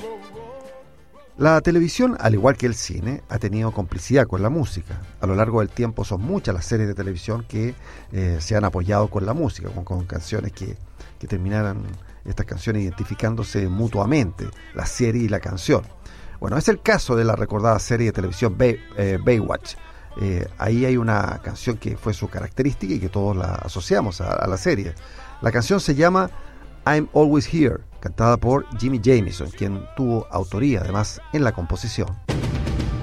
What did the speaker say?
La televisión, al igual que el cine, ha tenido complicidad con la música. A lo largo del tiempo son muchas las series de televisión que se han apoyado con la música, con canciones que terminaran estas canciones identificándose mutuamente, la serie y la canción. Bueno, es el caso de la recordada serie de televisión Baywatch. Ahí hay una canción que fue su característica y que todos la asociamos a la serie. La canción se llama I'm Always Here, cantada por Jimmy Jamison, quien tuvo autoría además en la composición.